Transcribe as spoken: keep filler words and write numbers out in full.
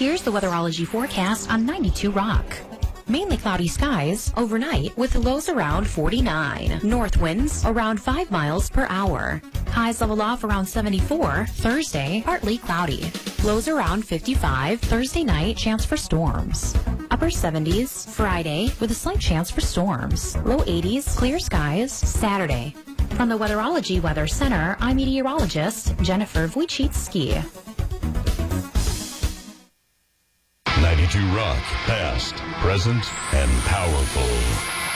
Here's the Weatherology forecast on ninety-two Rock. Mainly cloudy skies overnight with lows around forty-nine. North winds around five miles per hour. Highs level off around seventy-four. Thursday, partly cloudy. Lows around fifty-five. Thursday night, chance for storms. Upper seventies. Friday, with a slight chance for storms. Low eighties, clear skies. Saturday. From the Weatherology Weather Center, I'm meteorologist Jennifer Wojcicki. ninety-two Rock, past, present, and powerful.